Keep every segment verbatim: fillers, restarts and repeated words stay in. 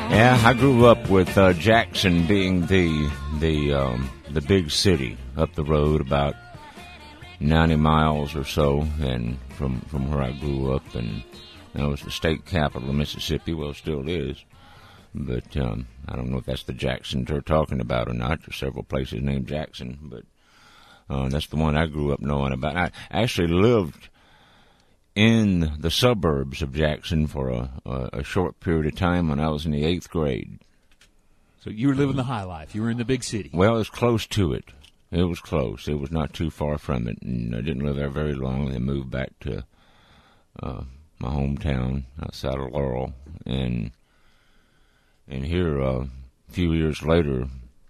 Yeah, I grew up with uh, Jackson being the the um, the big city up the road, about ninety miles or so, and from from where I grew up, and that was the state capital of Mississippi. Well, it still is, but um, I don't know if that's the Jackson they're talking about or not. There's several places named Jackson, but uh, that's the one I grew up knowing about. I actually lived in the suburbs of Jackson for a, a, a short period of time when I was in the eighth grade. So you were living the high life. You were in the big city. Well, it was close to it. It was close. It was not too far from it, and I didn't live there very long. Then moved back to uh, my hometown outside of Laurel, and and here uh, a few years later,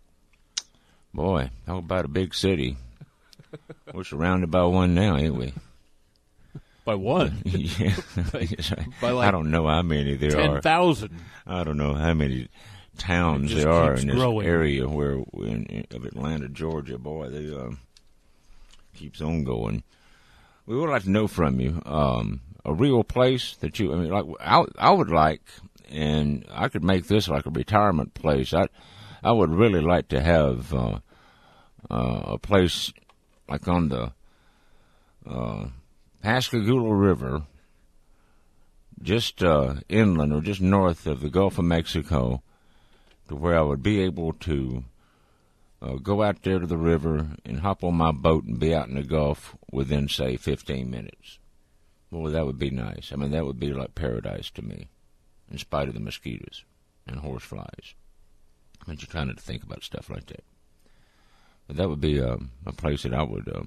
boy, talk about a big city. We're surrounded by one now, ain't we? By one? Yeah. by, by like I don't know how many there ten are. ten thousand. I don't know how many towns there are in this growing. area where in, in, of Atlanta, Georgia. Boy, they uh, keeps on going. We would like to know from you um, a real place that you. I mean, like I, I would like, and I could make this like a retirement place. I, I would really like to have uh, uh, a place like on the. Uh, Pascagoula River, just uh, inland or just north of the Gulf of Mexico, to where I would be able to uh, go out there to the river and hop on my boat and be out in the Gulf within, say, fifteen minutes. Boy, that would be nice. I mean, that would be like paradise to me, in spite of the mosquitoes and horseflies. I just trying to think about stuff like that. But that would be uh, a place that I would... Uh,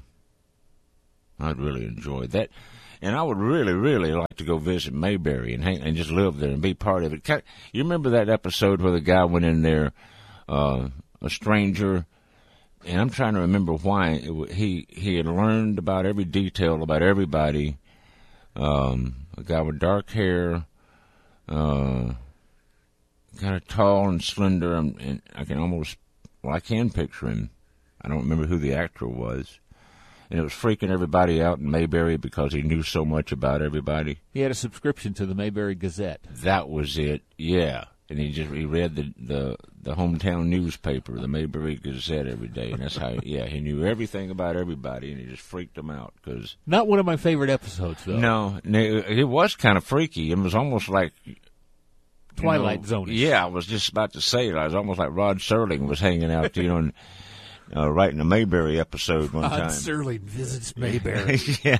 I'd really enjoy that, and I would really, really like to go visit Mayberry and hang, and just live there and be part of it. You remember that episode where the guy went in there, uh, a stranger, and I'm trying to remember why it, he he had learned about every detail about everybody. Um, a guy with dark hair, uh, kind of tall and slender, and, and I can almost, well, I can picture him. I don't remember who the actor was. And it was freaking everybody out in Mayberry because he knew so much about everybody. He had a subscription to the Mayberry Gazette. That was it, yeah. And he just he read the, the, the hometown newspaper, the Mayberry Gazette, every day. And that's how, yeah, he knew everything about everybody, and he just freaked them out. Cause, Not one of my favorite episodes, though. No, it was kind of freaky. It was almost like... Twilight Zone. Yeah, I was just about to say it. I was almost like Rod Serling was hanging out, you know, and... Uh, writing a Mayberry episode one Rod time. Rod Serling visits Mayberry. Yeah.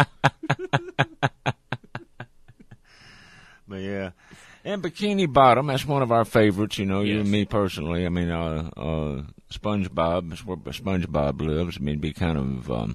But yeah. And Bikini Bottom, that's one of our favorites, you know, yes. You and me personally. I mean, uh, uh, SpongeBob, that's where SpongeBob lives. I mean, it'd be kind of, um,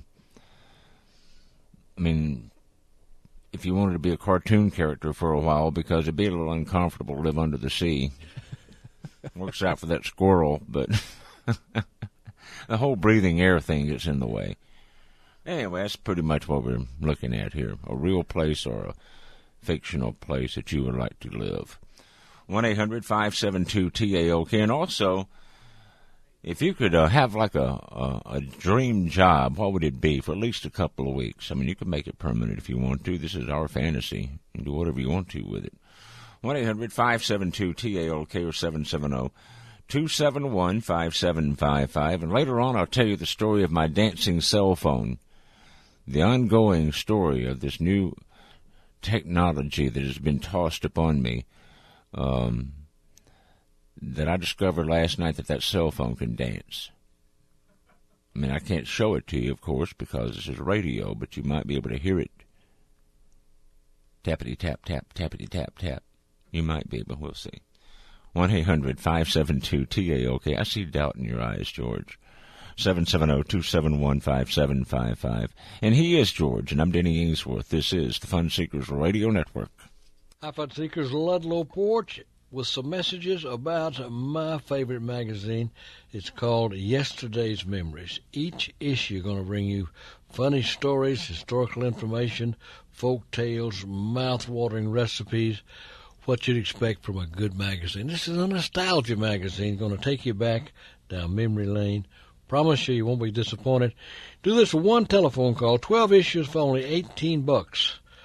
I mean, if you wanted to be a cartoon character for a while, because it'd be a little uncomfortable to live under the sea. Works out for that squirrel, but... The whole breathing air thing gets in the way. Anyway, that's pretty much what we're looking at here. A real place or a fictional place that you would like to live. one eight hundred five seven two T A O K. And also, if you could uh, have like a, a, a dream job, what would it be for at least a couple of weeks? I mean, you can make it permanent if you want to. This is our fantasy. You can do whatever you want to with it. one eight hundred five seven two T A O K or seven seven zero two seven one, five seven five five. And later on, I'll tell you the story of my dancing cell phone, the ongoing story of this new technology that has been tossed upon me, um, that I discovered last night that that cell phone can dance. I mean, I can't show it to you, of course, because this is radio, but you might be able to hear it. Tappity tap, tap, tappity tap, tap. You might be, but we'll see. one eight hundred five seven two T A O K. I see doubt in your eyes, George. seven seven zero two seven one five seven five five. And he is George, and I'm Denny Ainsworth. This is the Fun Seekers Radio Network. Hi, Fun Seekers. Ludlow Porch with some messages about my favorite magazine. It's called Yesterday's Memories. Each issue going to bring you funny stories, historical information, folk tales, mouth-watering recipes, what you'd expect from a good magazine. This is a nostalgia magazine, going to take you back down memory lane. Promise you, you won't be disappointed. Do this for one telephone call, twelve issues for only eighteen bucks.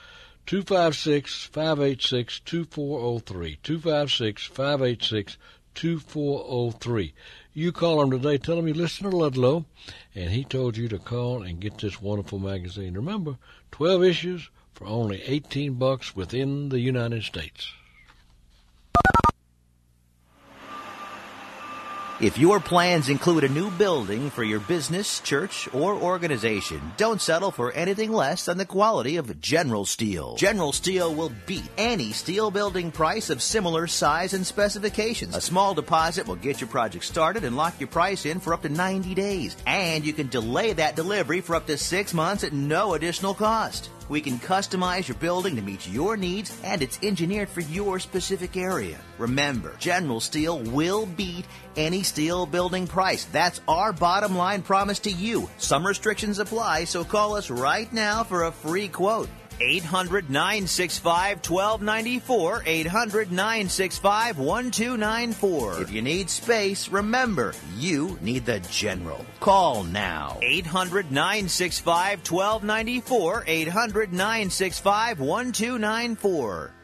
two five six, five eight six, two four zero three. two five six, five eight six, two four zero three. You call him today, tell him you listen to Ludlow, and he told you to call and get this wonderful magazine. Remember, twelve issues for only eighteen bucks within the United States. If your plans include a new building for your business, church, or organization, don't settle for anything less than the quality of General Steel. General Steel will beat any steel building price of similar size and specifications. A small deposit will get your project started and lock your price in for up to ninety days. And you can delay that delivery for up to six months at no additional cost. We can customize your building to meet your needs, and it's engineered for your specific area. Remember, General Steel will beat any steel building price. That's our bottom line promise to you. Some restrictions apply, so call us right now for a free quote. eight hundred, nine six five, one two nine four, eight hundred, nine six five, one two nine four. If you need space, remember, you need the General. Call now. eight hundred, nine six five, one two nine four, eight hundred, nine six five, one two nine four.